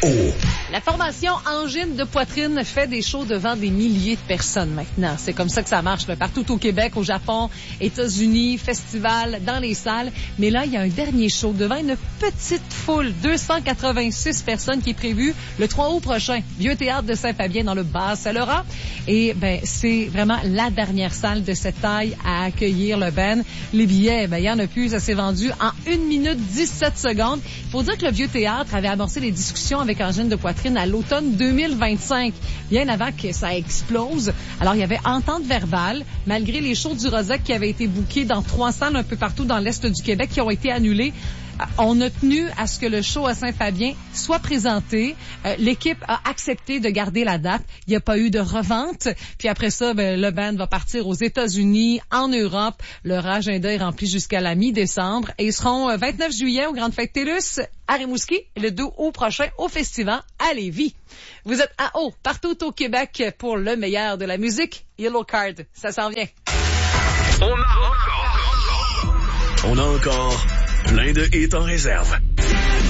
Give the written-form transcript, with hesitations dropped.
La formation Angine de poitrine fait des shows devant des milliers de personnes maintenant. C'est comme ça que ça marche là, partout au Québec, au Japon, États-Unis, festival, dans les salles. Mais là, il y a un dernier show devant une petite foule, 286 personnes qui est prévu le 3 août prochain. Vieux Théâtre de Saint-Fabien dans le Bas-Saint-Laurent. Et c'est vraiment la dernière salle de cette taille à accueillir le band. Les billets, il y en a plus, ça s'est vendu en 1 minute 17 secondes. Il faut dire que le Vieux Théâtre avait amorcé les discussions avec Angine de poitrine à l'automne 2025, bien avant que ça explose. Alors, il y avait entente verbale, malgré les shows du Rosac qui avaient été bookés dans 3 salles un peu partout dans l'Est du Québec qui ont été annulés. On a tenu à ce que le show à Saint-Fabien soit présenté. L'équipe a accepté de garder la date. Il n'y a pas eu de revente. Puis après ça, le band va partir aux États-Unis, en Europe. Leur agenda est rempli jusqu'à la mi-décembre. Et ils seront 29 juillet aux Grandes Fêtes TELUS à Rimouski et le 2 août prochain au Festival à Lévis. Vous êtes à haut partout au Québec pour le meilleur de la musique. Yellow Card, ça s'en vient. On a encore plein de hits en réserve.